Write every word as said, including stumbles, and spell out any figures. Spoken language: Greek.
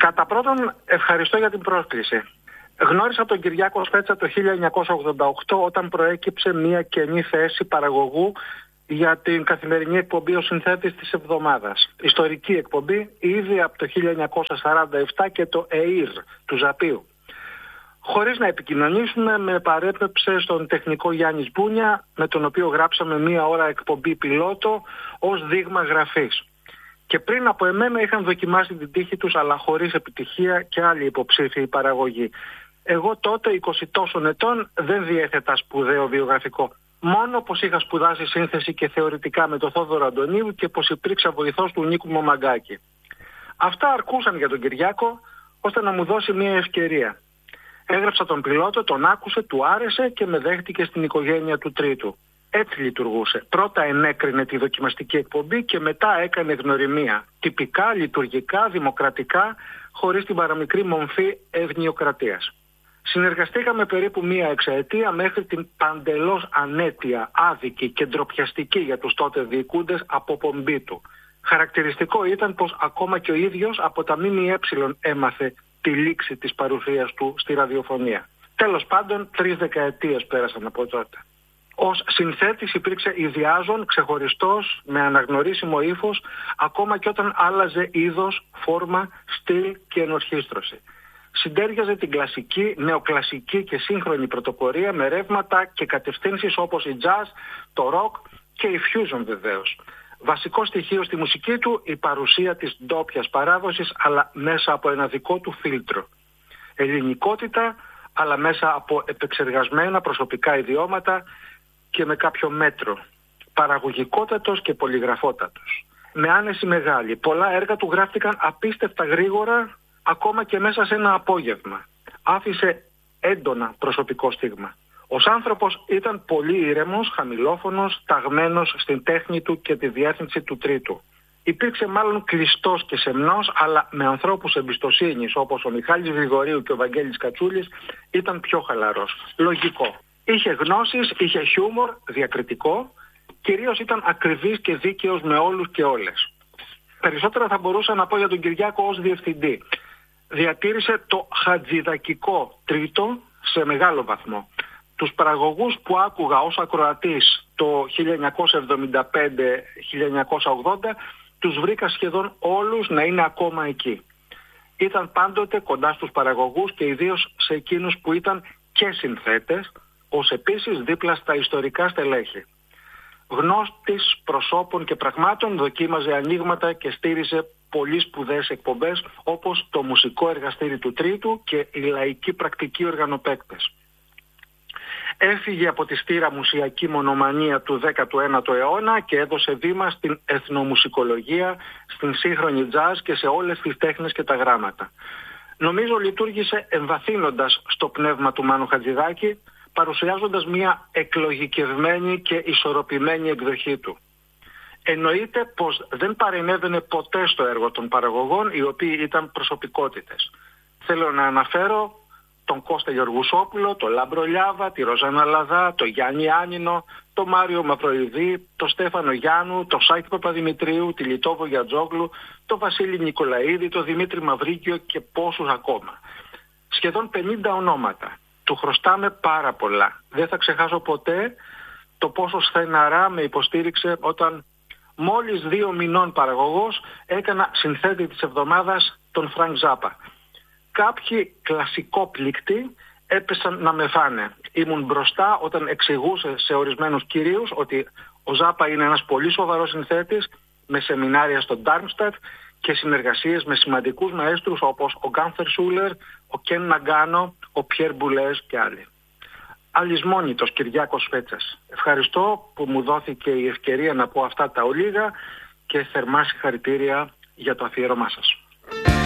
Κατά πρώτον, ευχαριστώ για την πρόσκληση. Γνώρισα τον Κυριάκο Σφέτσα το χίλια εννιακόσια ογδόντα οκτώ όταν προέκυψε μια κενή θέση παραγωγού για την καθημερινή εκπομπή ο συνθέτης της εβδομάδας. Ιστορική εκπομπή ήδη από το χίλια εννιακόσια σαράντα επτά και το ΕΙΡ του Ζαπίου. Χωρίς να επικοινωνήσουμε, με παρέπεψε στον τεχνικό Γιάννη Μπούνια, με τον οποίο γράψαμε μία ώρα εκπομπή πιλότο ως δείγμα γραφής. Και πριν από εμένα είχαν δοκιμάσει την τύχη τους, αλλά χωρίς επιτυχία, και άλλοι υποψήφιοι παραγωγοί. Εγώ τότε, είκοσι τόσων ετών, δεν διέθετα σπουδαίο βιογραφικό. Μόνο πως είχα σπουδάσει σύνθεση και θεωρητικά με τον Θόδωρο Αντωνίου και πως υπήρξα βοηθός του Νίκου Μομαγκάκη. Αυτά αρκούσαν για τον Κυριάκο, ώστε να μου δώσει μια ευκαιρία. Έγραψα τον πιλότο, τον άκουσε, του άρεσε και με δέχτηκε στην οικογένεια του Τρίτου. Έτσι λειτουργούσε. Πρώτα ενέκρινε τη δοκιμαστική εκπομπή και μετά έκανε γνωριμία. Τυπικά, λειτουργικά, δημοκρατικά, χωρίς την παραμικρή μομφή ευνοιοκρατίας. Συνεργαστήκαμε περίπου μία εξαετία μέχρι την παντελώς ανέτεια, άδικη και ντροπιαστική για τους τότε διοικούντες αποπομπή του. Χαρακτηριστικό ήταν πως ακόμα και ο ίδιος από τα ΜΜΕ έμαθε τη λήξη της παρουσίας του στη ραδιοφωνία. Τέλος πάντων, τρεις δεκαετίες πέρασαν από τότε. Ως συνθέτης υπήρξε ιδιάζων, ξεχωριστός, με αναγνωρίσιμο ύφος, ακόμα και όταν άλλαζε είδος, φόρμα, στυλ και ενορχήστρωση. Συντέριαζε την κλασική, νεοκλασική και σύγχρονη πρωτοπορία με ρεύματα και κατευθύνσεις όπως η jazz, το rock και η fusion βεβαίως. Βασικό στοιχείο στη μουσική του η παρουσία της ντόπιας παράδοσης, αλλά μέσα από ένα δικό του φίλτρο. Ελληνικότητα, αλλά μέσα από επεξεργασμένα προσωπικά ιδιώματα και με κάποιο μέτρο. Παραγωγικότατος και πολυγραφότατος. Με άνεση μεγάλη. Πολλά έργα του γράφτηκαν απίστευτα γρήγορα, ακόμα και μέσα σε ένα απόγευμα. Άφησε έντονα προσωπικό στίγμα. Ως άνθρωπος ήταν πολύ ήρεμος, χαμηλόφωνος, ταγμένος στην τέχνη του και τη διεύθυνση του Τρίτου. Υπήρξε μάλλον κλειστός και σεμνός, αλλά με ανθρώπους εμπιστοσύνης όπως ο Μιχάλης Γρηγορίου και ο Βαγγέλης Κατσούλης ήταν πιο χαλαρός. Λογικό. Είχε γνώσεις, είχε χιούμορ, διακριτικό, κυρίως ήταν ακριβής και δίκαιος με όλους και όλες. Περισσότερα θα μπορούσα να πω για τον Κυριάκο ως διευθυντή. Διατήρησε το χατζηδακικό Τρίτο σε μεγάλο βαθμό. Τους παραγωγούς που άκουγα ως ακροατής το χίλια εννιακόσια εβδομήντα πέντε με χίλια εννιακόσια ογδόντα τους βρήκα σχεδόν όλους να είναι ακόμα εκεί. Ήταν πάντοτε κοντά στους παραγωγούς και ιδίως σε εκείνους που ήταν και συνθέτες, ως επίσης δίπλα στα ιστορικά στελέχη. Γνώστης προσώπων και πραγμάτων, δοκίμαζε ανοίγματα και στήριζε πολύ σπουδαίες εκπομπές όπως το μουσικό εργαστήρι του Τρίτου και οι λαϊκοί πρακτικοί οργανοπαίκτες. Έφυγε από τη στήρα μουσιακή μονομανία του δέκατου ένατου αιώνα και έδωσε βήμα στην εθνομουσικολογία, στην σύγχρονη jazz και σε όλες τις τέχνες και τα γράμματα. Νομίζω λειτουργήσε εμβαθύνοντας στο πνεύμα του Μάνου Χατζηδάκη, παρουσιάζοντας μια εκλογικευμένη και ισορροπημένη εκδοχή του. Εννοείται πως δεν παρενέβαινε ποτέ στο έργο των παραγωγών, οι οποίοι ήταν προσωπικότητες. Θέλω να αναφέρω τον Κώστα Γεωργουσόπουλο, τον Λάμπρο Λιάβα, τη Ροζάνα Λαδά, τον Γιάννη Άνινο, τον Μάριο Μαυροειδή, τον Στέφανο Γιάννου, τον Σάκη Παπαδημητρίου, τη Λιτόβο Γιατζόγλου, τον Βασίλη Νικολαίδη, τον Δημήτρη Μαυρίκιο και πόσους ακόμα. Σχεδόν πενήντα ονόματα. Του χρωστάμε πάρα πολλά. Δεν θα ξεχάσω ποτέ το πόσο στεναρά με υποστήριξε όταν μόλις δύο μηνών παραγωγός έκανα συνθέτη της εβδομάδας τον Φρανκ Ζάπα. Κάποιοι κλασικόπληκτοι έπεσαν να με φάνε. Ήμουν μπροστά όταν εξηγούσε σε ορισμένους κυρίους ότι ο Ζάπα είναι ένας πολύ σοβαρός συνθέτης με σεμινάρια στο Ντάρμστατ και συνεργασίες με σημαντικούς μαέστρους όπως ο Γκάνθερ Σούλερ, ο Κεν Ναγκάνο, ο Πιέρ Μπουλές και άλλοι. Αλυσμόνητος Κυριάκος Σφέτσας. Ευχαριστώ που μου δόθηκε η ευκαιρία να πω αυτά τα ολίγα και θερμά συγχαρητήρια για το αφιέρωμά σας.